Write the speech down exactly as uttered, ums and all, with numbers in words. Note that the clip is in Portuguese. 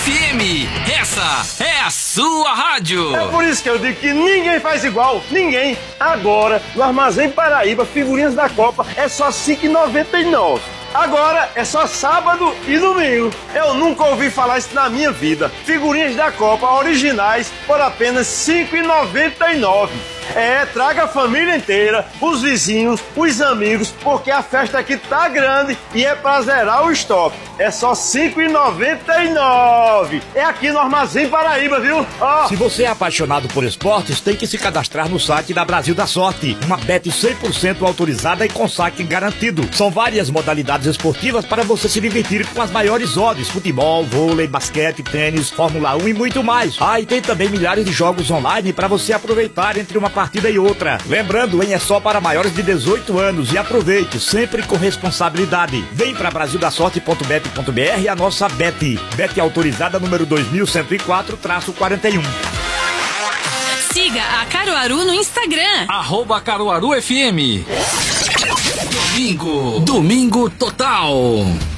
F M. Essa é a sua rádio. É por isso que eu digo que ninguém faz igual, ninguém. Agora, no Armazém Paraíba, figurinhas da Copa é só cinco reais e noventa e nove centavos. Agora é só sábado e domingo. Eu nunca ouvi falar isso na minha vida. Figurinhas da Copa originais por apenas cinco reais e noventa e nove centavos. É, traga a família inteira, os vizinhos, os amigos, porque a festa aqui tá grande e é pra zerar o estoque. É só cinco reais e noventa e nove centavos. É aqui no Armazém Paraíba, viu? Oh. Se você é apaixonado por esportes, tem que se cadastrar no site da Brasil da Sorte. Uma bet cem por cento autorizada e com saque garantido. São várias modalidades esportivas para você se divertir com as maiores odds: futebol, vôlei, basquete, tênis, Fórmula um e muito mais. Ah, e tem também milhares de jogos online para você aproveitar entre uma partida e outra. Lembrando, hein, é só para maiores de dezoito anos e aproveite sempre com responsabilidade. Vem para brasil da sorte ponto bet ponto br a nossa bet. Bet autorizada número dois mil cento e quatro traço quarenta e um. Siga a Caruaru no Instagram. Arroba Caruaru F M. Domingo. Domingo total.